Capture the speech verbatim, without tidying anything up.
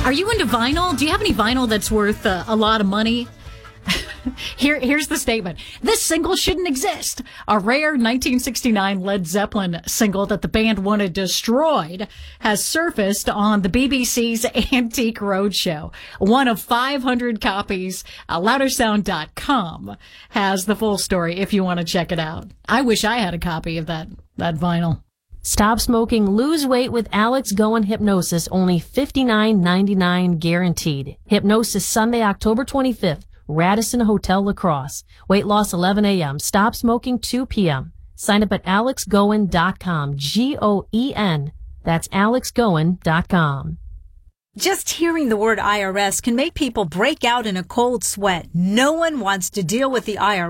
Are you into vinyl? Do you have any vinyl that's worth uh, a lot of money? Here, here's the statement. This single shouldn't exist. A rare nineteen sixty-nine Led Zeppelin single that the band wanted destroyed has surfaced on the B B C's Antique Roadshow. One of five hundred copies. Uh, louder sound dot com has the full story if you want to check it out. I wish I had a copy of that, that vinyl. Stop smoking, lose weight with Alex Goen Hypnosis, only fifty-nine ninety-nine guaranteed. Hypnosis Sunday, October twenty-fifth. Radisson Hotel La Crosse. Weight loss eleven a.m. Stop smoking two p.m. Sign up at alex goen dot com. G O E N. That's alex goen dot com. Just hearing the word I R S can make people break out in a cold sweat. No one wants to deal with the I R S.